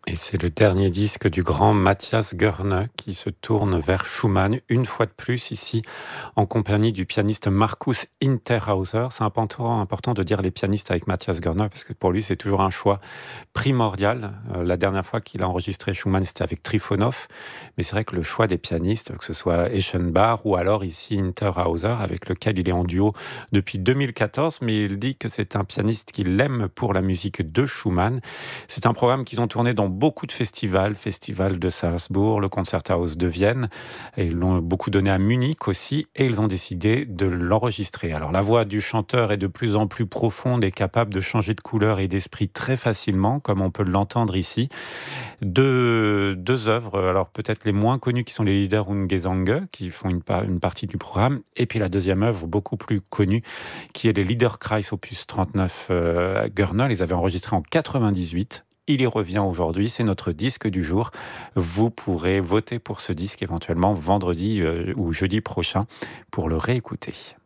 Et c'est le dernier disque du grand Matthias Görne qui se tourne vers Schumann, une fois de plus ici, en compagnie du pianiste Markus Hinterhauser. C'est important de dire les pianistes avec Matthias Görne, parce que pour lui, c'est toujours un choix primordial. La dernière fois qu'il a enregistré Schumann, c'était avec Trifonov. Mais c'est vrai que le choix des pianistes, que ce soit Eschenbach ou alors ici Hinterhauser, avec lequel il est en duo depuis 2014, mais il dit que c'est un pianiste qu'il aime pour la musique de Schumann. C'est un programme qu'ils ont tourné dans beaucoup de festivals, Festival de Salzbourg, le Concerthaus de Vienne, et ils l'ont beaucoup donné à Munich aussi, et ils ont décidé de l'enregistrer. Alors la voix du chanteur est de plus en plus profonde et capable de changer de couleur et d'esprit très facilement, comme on peut l'entendre ici. Deux œuvres, alors peut-être les moins connues qui sont les Liederungesänge, qui font une partie du programme, et puis la deuxième œuvre, beaucoup plus connue, qui est les Liederkreis opus 39 Görnol. Ils avaient enregistré en 98. Il y revient aujourd'hui, c'est notre disque du jour. Vous pourrez voter pour ce disque éventuellement vendredi ou jeudi prochain pour le réécouter.